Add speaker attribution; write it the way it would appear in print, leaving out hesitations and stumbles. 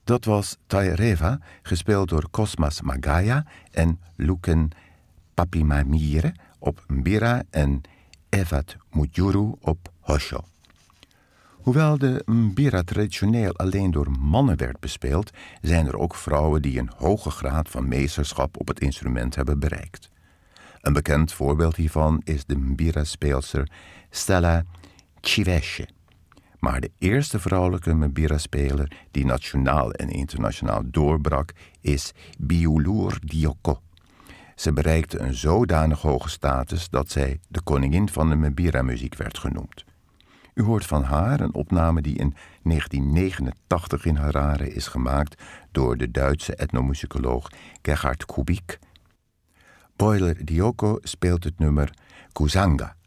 Speaker 1: Dat was Taireva, gespeeld door Cosmas Magaya en Luken Papimamire op mbira en Evat Mujuru op hosho. Hoewel de mbira traditioneel alleen door mannen werd bespeeld, zijn er ook vrouwen die een hoge graad van meesterschap op het instrument hebben bereikt. Een bekend voorbeeld hiervan is de mbira-speelster Stella Chiveshe. Maar de eerste vrouwelijke mbira-speler die nationaal en internationaal doorbrak is Biulur Dioko. Ze bereikte een zodanig hoge status dat zij de koningin van de mbira-muziek werd genoemd. U hoort van haar een opname die in 1989 in Harare is gemaakt door de Duitse etnomusicoloog Gerhard Kubik. Boiler Dioko speelt het nummer Kuzanga.